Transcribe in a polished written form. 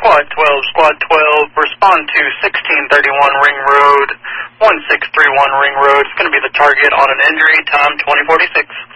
Squad 12, respond to 1631 Ring Road, 1631 Ring Road. It's going to be the target on an injury, time 2046.